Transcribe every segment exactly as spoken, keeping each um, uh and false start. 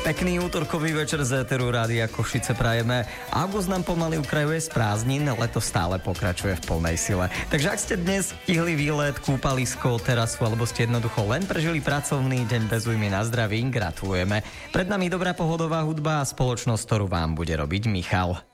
Pekný útorkový večer z éteru Rádia Košice prajeme. August nám pomaly ukrajuje z prázdnin, leto stále pokračuje v plnej sile. Takže ak ste dnes stihli výlet, kúpalisko, terasu alebo ste jednoducho len prežili pracovný deň bez újmy na zdraví, gratulujeme. Pred nami dobrá pohodová hudba a spoločnosť, ktorú vám bude robiť Michal.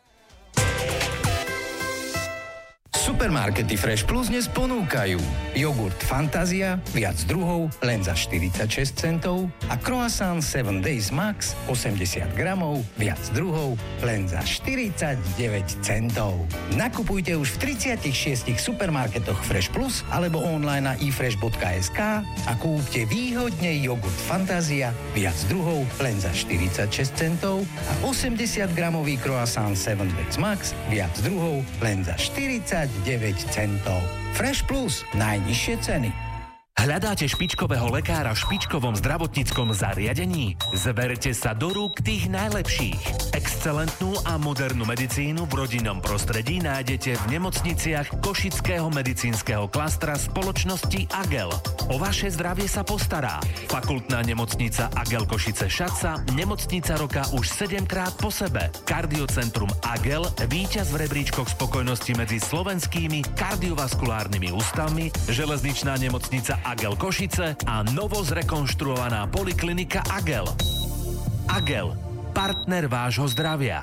Supermarkety Fresh Plus dnes ponúkajú jogurt Fantázia, viac druhov, len za štyridsaťšesť centov a croissant seven days Max, osemdesiat gramov, viac druhov, len za štyridsaťdeväť centov. Nakupujte už v tridsiatich šiestich supermarketoch Fresh Plus alebo online na i fresh bodka es ká a kúpte výhodne jogurt Fantázia, viac druhov, len za štyridsaťšesť centov a osemdesiat gramový croissant seven days Max, viac druhov, len za štyridsaťdeväť centov. Fresh Plus. Najnižšie ceny. Hľadáte špičkového lekára v špičkovom zdravotníckom zariadení? Zberte sa do rúk tých najlepších. Excelentnú a modernú medicínu v rodinnom prostredí nájdete v nemocniciach Košického medicínskeho klastra spoločnosti Agel. O vaše zdravie sa postará Fakultná nemocnica Agel Košice Šaca, nemocnica roka už sedemkrát po sebe. Kardiocentrum Agel, víťaz v rebríčkoch spokojnosti medzi slovenskými kardiovaskulárnymi ústavmi, železničná nemocnica Agel Košice a novo zrekonštruovaná poliklinika Agel. Agel, partner vášho zdravia.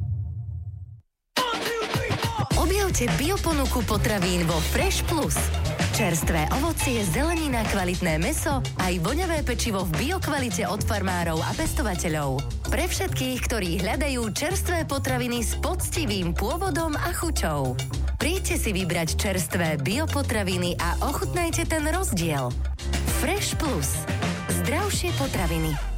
Objavte bioponuku potravín vo Fresh Plus. Čerstvé ovocie, zelenina, kvalitné mäso, aj voňavé pečivo v biokvalite od farmárov a pestovateľov. Pre všetkých, ktorí hľadajú čerstvé potraviny s poctivým pôvodom a chuťou. Príďte si vybrať čerstvé biopotraviny a ochutnajte ten rozdiel. Fresh Plus. Zdravšie potraviny.